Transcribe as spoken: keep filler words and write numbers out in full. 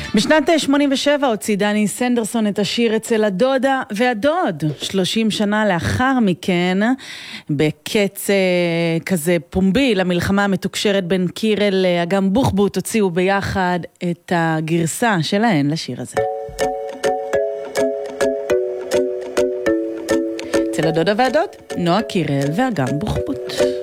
בשנת שמונים ושבע הוציא דני סנדרסון את השיר אצל הדודה והדוד. שלושים שנה לאחר מכן, בקץ כזה פומבי למלחמה המתוקשרת בין קירל לאגם בוחבוט, הוציאו ביחד את הגרסה שלהן לשיר הזה. אצל הדודה והדוד, נועה קירל ואגם בוחבוט.